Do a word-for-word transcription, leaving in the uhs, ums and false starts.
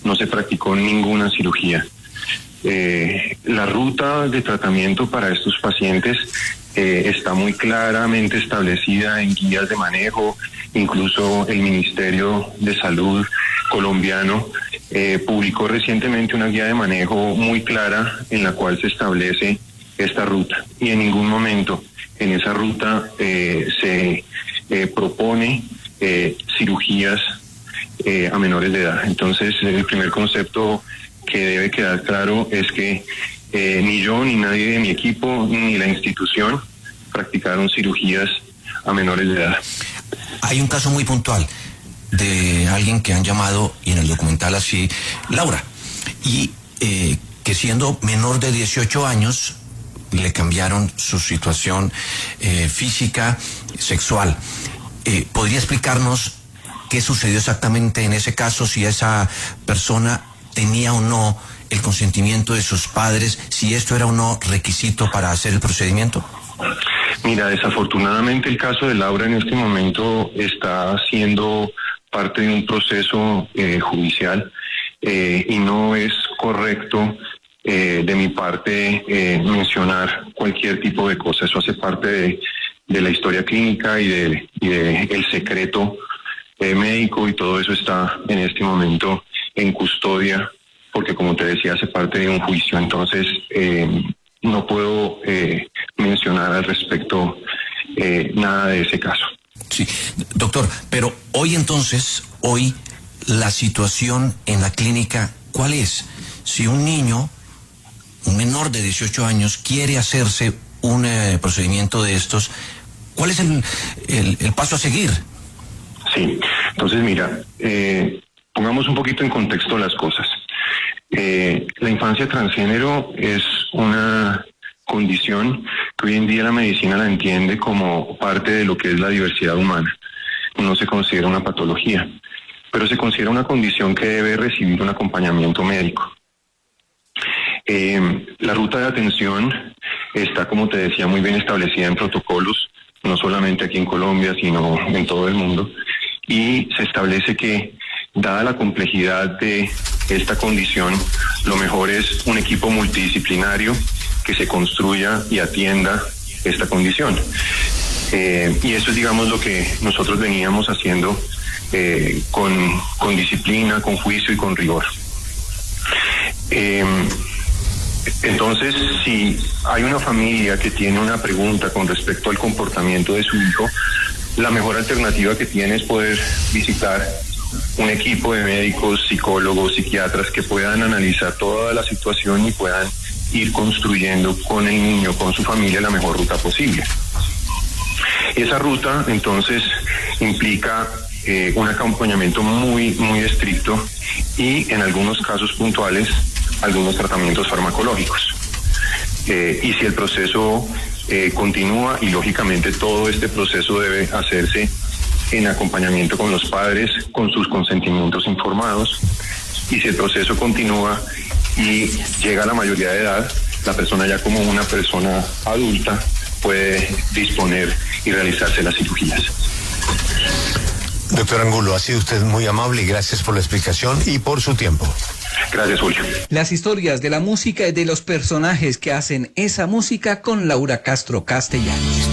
no se practicó ninguna cirugía. Eh, la ruta de tratamiento para estos pacientes eh, está muy claramente establecida en guías de manejo. Incluso el Ministerio de Salud colombiano eh, publicó recientemente una guía de manejo muy clara en la cual se establece esta ruta, y en ningún momento en esa ruta eh, se eh, propone eh, cirugías eh, a menores de edad. Entonces, el primer concepto que debe quedar claro es que eh, ni yo, ni nadie de mi equipo, ni la institución practicaron cirugías a menores de edad. Hay un caso muy puntual de alguien que han llamado, y en el documental así, Laura, y eh, que siendo menor de dieciocho años, le cambiaron su situación eh, física, sexual. Eh, ¿Podría explicarnos qué sucedió exactamente en ese caso, si esa persona tenía o no el consentimiento de sus padres, si esto era o no requisito para hacer el procedimiento? Mira, desafortunadamente el caso de Laura en este momento está siendo parte de un proceso eh, judicial eh, y no es correcto eh, de mi parte eh, mencionar cualquier tipo de cosa. Eso hace parte de, de la historia clínica y de, y de el secreto eh, médico, y todo eso está en este momento en custodia, porque como te decía, hace parte de un juicio. Entonces eh, no puedo eh, mencionar al respecto eh, nada de ese caso. Sí, doctor, pero hoy entonces, hoy la situación en la clínica, ¿cuál es? Si un niño, un menor de dieciocho años, quiere hacerse un eh, procedimiento de estos, ¿cuál es el, el, el paso a seguir? Sí, entonces mira, eh, pongamos un poquito en contexto las cosas. Eh, la infancia transgénero es una condición que hoy en día la medicina la entiende como parte de lo que es la diversidad humana. No se considera una patología, pero se considera una condición que debe recibir un acompañamiento médico. Eh, la ruta de atención está, como te decía, muy bien establecida en protocolos, no solamente aquí en Colombia, sino en todo el mundo, y se establece que, dada la complejidad de esta condición, lo mejor es un equipo multidisciplinario que se construya y atienda esta condición. Eh, y eso es, digamos, lo que nosotros veníamos haciendo eh, con, con disciplina, con juicio y con rigor. Eh, entonces, si hay una familia que tiene una pregunta con respecto al comportamiento de su hijo, la mejor alternativa que tiene es poder visitar un equipo de médicos, psicólogos, psiquiatras que puedan analizar toda la situación y puedan ir construyendo con el niño, con su familia, la mejor ruta posible. Esa ruta, entonces, implica eh, un acompañamiento muy, muy estricto y, en algunos casos puntuales, algunos tratamientos farmacológicos. Eh, y si el proceso eh, continúa, y lógicamente todo este proceso debe hacerse en acompañamiento con los padres, con sus consentimientos informados, y si el proceso continúa y llega a la mayoría de edad, la persona ya como una persona adulta puede disponer y realizarse las cirugías. Doctor Angulo, ha sido usted muy amable y gracias por la explicación y por su tiempo. Gracias, Julio. Las historias de la música y de los personajes que hacen esa música con Laura Castro Castellanos.